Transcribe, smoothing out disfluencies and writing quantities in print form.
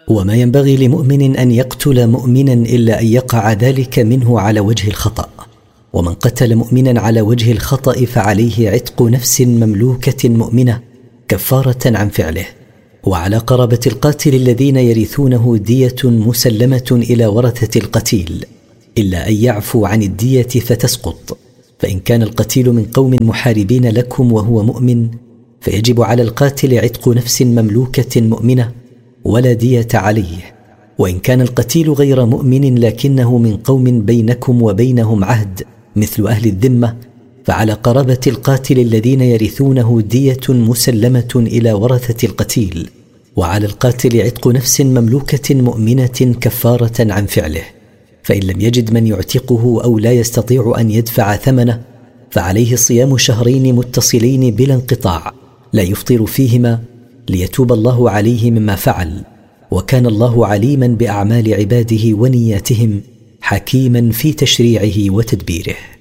وما ينبغي لمؤمن أن يقتل مؤمنا إلا أن يقع ذلك منه على وجه الخطأ، ومن قتل مؤمنا على وجه الخطأ فعليه عتق نفس مملوكة مؤمنة كفارة عن فعله. وعلى قرابة القاتل الذين يرثونه دية مسلمة إلى ورثة القتيل إلا أن يعفوا عن الدية فتسقط. فإن كان القتيل من قوم محاربين لكم وهو مؤمن فيجب على القاتل عتق نفس مملوكة مؤمنة ولا دية عليه. وإن كان القتيل غير مؤمن لكنه من قوم بينكم وبينهم عهد مثل أهل الذمة فعلى قرابة القاتل الذين يرثونه دية مسلمة إلى ورثة القتيل، وعلى القاتل عتق نفس مملوكة مؤمنة كفارة عن فعله. فإن لم يجد من يعتقه أو لا يستطيع أن يدفع ثمنه فعليه صيام شهرين متصلين بلا انقطاع لا يفطر فيهما ليتوب الله عليه مما فعل، وكان الله عليما بأعمال عباده ونياتهم حكيما في تشريعه وتدبيره.